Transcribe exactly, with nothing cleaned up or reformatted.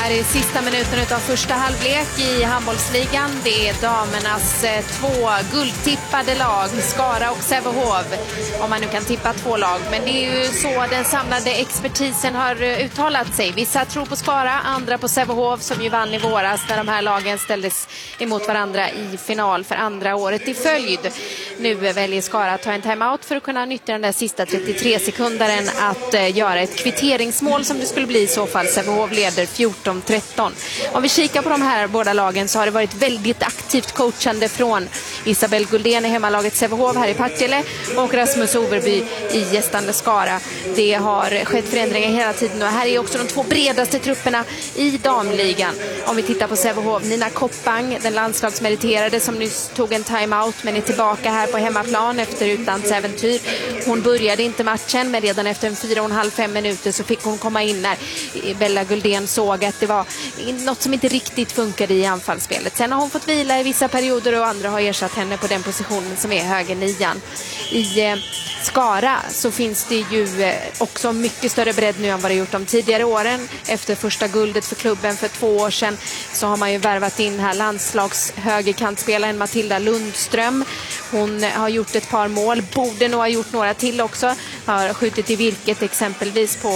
här är sista minuten av första halvlek i handbollsligan. Det är damernas eh, två guldtippade lag, Skara och Sävehof, om man nu kan tippa två lag. Men det är ju så den samlade expertisen har eh, uttalat sig. Vissa tror på Skara, andra på Sävehof som ju vann i våras när de här lagen ställdes emot varandra i final för andra året i följd. Nu väljer Skara att ta en timeout för att kunna nyttja den där sista trettiotre sekunderen att eh, göra ett kvitteringsmål som det skulle bli i så fall. Sävehof leder fjorton tretton. Om vi kikar på de här båda lagen så har det varit väldigt aktivt coachande från Isabel Guldén i hemmalaget Sävehof här i Partille och Rasmus Overby i gästande Skara. Det har skett förändringar hela tiden och här är också de två bredaste trupperna i damligan. Om vi tittar på Sävehof, Nina Koppang, den landslagsmeriterade som nyss tog en timeout men är tillbaka här på hemmaplan efter utlandsäventyr. Hon började inte matchen men redan efter en fyra och en halv fem minuter så fick hon komma in när Bella Guldén såg att det var något som inte riktigt funkade i anfallsspelet. Sen har hon fått vila i vissa perioder och andra har ersatt henne på den positionen som är höger nian. I eh, Skara så finns det ju eh, också mycket större bredd nu än vad det gjort de tidigare åren. Efter första guldet för klubben för två år sedan så har man ju värvat in här landslags högerkantspelaren Matilda Lundström. Hon har gjort ett par mål, borde nog ha gjort några till också. Har skjutit i virket exempelvis på